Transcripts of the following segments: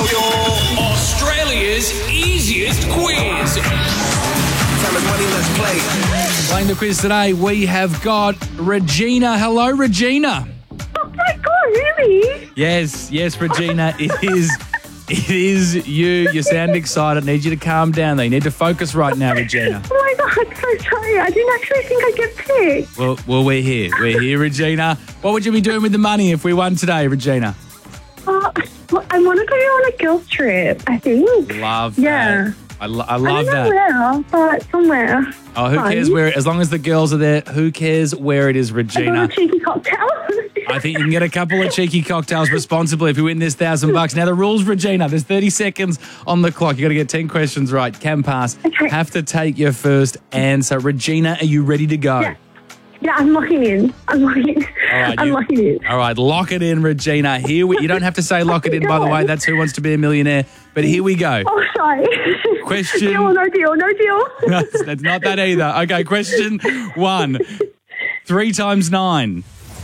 Australia's easiest quiz. Let's play. Playing the quiz today, we have got Regina. Hello, Regina. Oh my God, really? Yes, Regina. It is you. You sound excited. I need you to calm down. You need to focus right now, Regina. Oh my God, I'm so sorry. I didn't actually think I'd get picked. Well, we're here. We're here, Regina. What would you be doing with the money if we won today, Regina? I want to go on a girls' trip, I think. Love that. Yeah. I love I don't that. know where, but somewhere. Oh, who cares where? As long as the girls are there, who cares where it is, I Regina? got a cheeky cocktail. I think you can get a couple of cheeky cocktails responsibly if you win this $1,000. Now, the rules, Regina, there's 30 seconds on the clock. You got to get 10 questions right. Can pass. Okay. Have to take your first answer. Regina, are you ready to go? Yeah, I'm locking in. All right, I'm locking in. All right, lock it in, Regina. You don't have to say lock it in, by the way. That's Who Wants to Be a Millionaire. But here we go. Oh, sorry. Question. Deal or no deal? No deal. That's not that either. Okay, question 1. 3 times 9.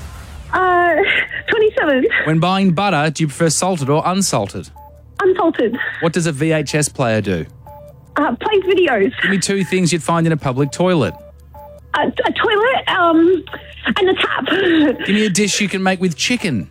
27. When buying butter, do you prefer salted or unsalted? Unsalted. What does a VHS player do? Plays videos. Give me 2 things you'd find in a public toilet. A toilet, and a tap. Give me a dish you can make with chicken.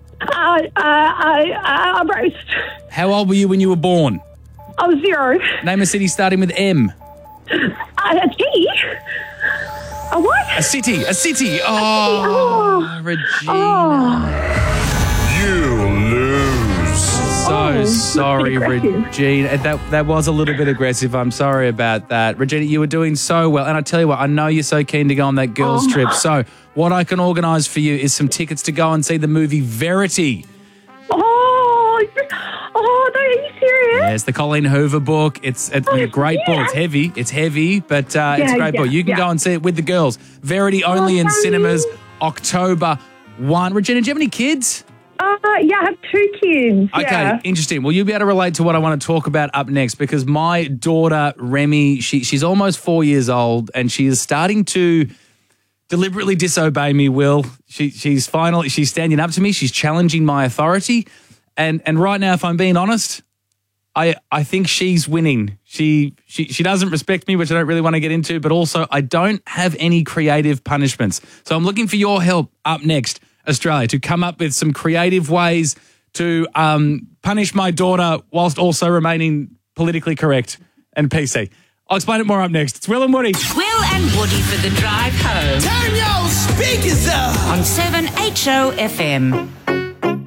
A roast. How old were you when you were born? I was 0. Name a city starting with M. A tea. A what? A city. Oh, Regina. You lose. So sorry, aggressive. Regina. That was a little bit aggressive. I'm sorry about that. Regina, you were doing so well. And I tell you what, I know you're so keen to go on that girls' trip. So what I can organise for you is some tickets to go and see the movie Verity. No, are you serious? Yes, the Colleen Hoover book. It's a great book. It's heavy, but it's a great book. You can go and see it with the girls. Verity only in cinemas October 1. Regina, do you have any kids? Yeah, I have 2 kids. Okay, Yeah. interesting. Well, you'll be able to relate to what I want to talk about up next because my daughter, Remy, she's almost 4 years old and she is starting to deliberately disobey me, Will. She's standing up to me. She's challenging my authority. And right now, if I'm being honest, I think she's winning. She doesn't respect me, which I don't really want to get into, but also I don't have any creative punishments. So I'm looking for your help up next, Australia, to come up with some creative ways to punish my daughter whilst also remaining politically correct and PC. I'll explain it more up next. It's Will and Woody. Will and Woody for the drive home Turn your speakers up. on 7HO FM.